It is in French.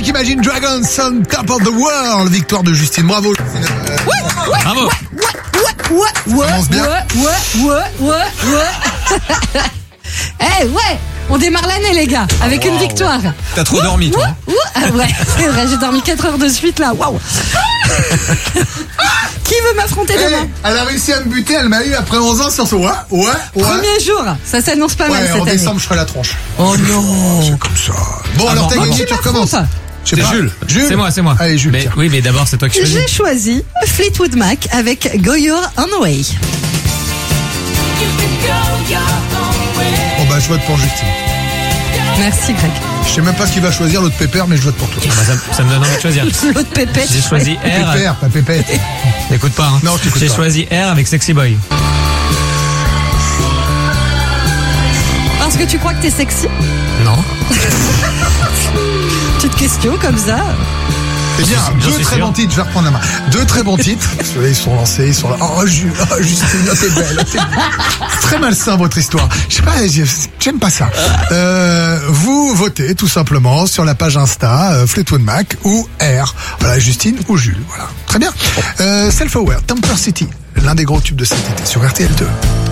avec Imagine Dragons on Top of the World. Victoire de Justine, bravo. Bravo. commence bien. Eh ouais, on démarre l'année les gars, avec une victoire. T'as trop dormi toi. Ah ouais, c'est vrai, j'ai dormi 4 heures de suite là, waouh. Qui veut m'affronter demain? Elle a réussi à me buter, elle m'a eu après 11 ans sur ce ouais. Premier jour, ça s'annonce pas mal cette en année. décembre je ferai la tronche. Oh non. C'est comme ça. Bon alors t'as gagné, tu recommences. C'est Jules. C'est moi. Allez Jules. Mais, oui, mais d'abord c'est toi qui choisis. J'ai choisi Fleetwood Mac avec Go Your Own Way. Bon bah je vote pour Justine. Merci Greg. Je sais même pas ce qu'il va choisir l'autre pépère, mais je vote pour toi. Ça me donne envie de choisir. L'autre pépette. J'ai choisi R. Pépère, pas pépette. N'écoute pas. Hein. Non, t'écoutes J'ai pas. choisi R avec Sexy Boy. Parce que tu crois que t'es sexy? Non. Petite question comme ça. Eh bien, J'en deux suis très sûr. bons titres, je vais reprendre la main. Deux très bons titres. Ceux-là, ils sont lancés, ils sont là. Oh, Justine, t'es belle. C'est très malsain, votre histoire. Je sais pas, j'aime pas ça. Vous votez, tout simplement, sur la page Insta, Fleetwood Mac ou R. Voilà, Justine ou Jules. Voilà. Très bien. Self-Aware, Temper City. L'un des gros tubes de cet été sur RTL2.